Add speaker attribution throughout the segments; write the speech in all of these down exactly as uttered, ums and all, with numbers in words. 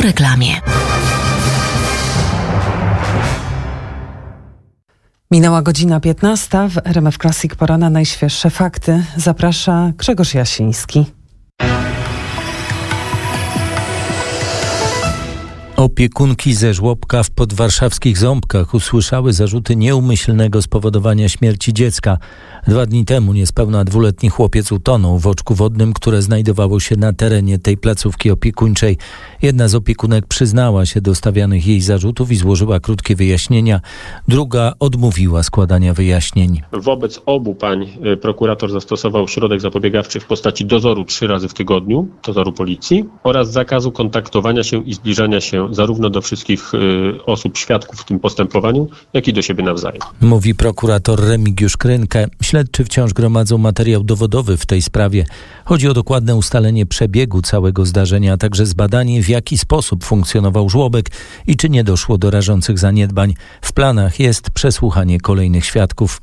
Speaker 1: reklamie.
Speaker 2: Minęła godzina piętnasta. W R M F Classic pora na najświeższe fakty. Zaprasza Grzegorz Jasiński.
Speaker 3: Opiekunki ze żłobka w podwarszawskich Ząbkach usłyszały zarzuty nieumyślnego spowodowania śmierci dziecka. Dwa dni temu niespełna dwuletni chłopiec utonął w oczku wodnym, które znajdowało się na terenie tej placówki opiekuńczej. Jedna z opiekunek przyznała się do stawianych jej zarzutów i złożyła krótkie wyjaśnienia. Druga odmówiła składania wyjaśnień.
Speaker 4: Wobec obu pań prokurator zastosował środek zapobiegawczy w postaci dozoru trzy razy w tygodniu, dozoru policji, oraz zakazu kontaktowania się i zbliżania się zarówno do wszystkich y, osób, świadków w tym postępowaniu, jak i do siebie nawzajem.
Speaker 3: Mówi prokurator Remigiusz Krynkę. Śledczy wciąż gromadzą materiał dowodowy w tej sprawie. Chodzi o dokładne ustalenie przebiegu całego zdarzenia, a także zbadanie, w jaki sposób funkcjonował żłobek i czy nie doszło do rażących zaniedbań. W planach jest przesłuchanie kolejnych świadków.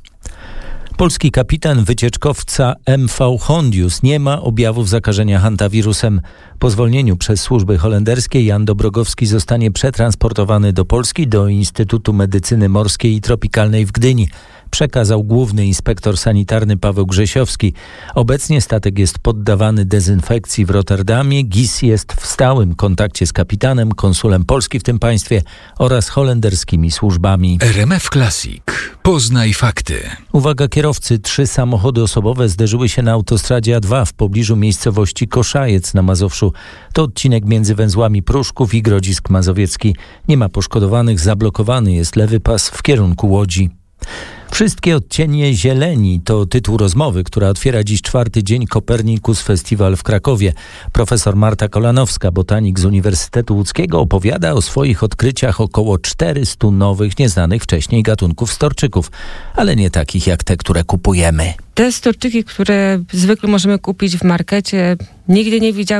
Speaker 3: Polski kapitan wycieczkowca M V Hondius nie ma objawów zakażenia hantawirusem. Po zwolnieniu przez służby holenderskie Jan Dobrogowski zostanie przetransportowany do Polski, do Instytutu Medycyny Morskiej i Tropikalnej w Gdyni. Przekazał główny inspektor sanitarny Paweł Grzesiowski. Obecnie statek jest poddawany dezynfekcji w Rotterdamie. G I S jest w stałym kontakcie z kapitanem, konsulem Polski w tym państwie oraz holenderskimi służbami.
Speaker 5: R M F Classic. Poznaj fakty.
Speaker 3: Uwaga kierowcy, trzy samochody osobowe zderzyły się na autostradzie A dwa w pobliżu miejscowości Koszajec na Mazowszu. To odcinek między węzłami Pruszków i Grodzisk Mazowiecki. Nie ma poszkodowanych, zablokowany jest lewy pas w kierunku Łodzi. Wszystkie odcienie zieleni to tytuł rozmowy, która otwiera dziś czwarty dzień Copernicus Festival w Krakowie. Profesor Marta Kolanowska, botanik z Uniwersytetu Łódzkiego, opowiada o swoich odkryciach około czterystu nowych, nieznanych wcześniej gatunków storczyków, ale nie takich jak te, które kupujemy.
Speaker 6: Te storczyki, które zwykle możemy kupić w markecie, nigdy nie widziały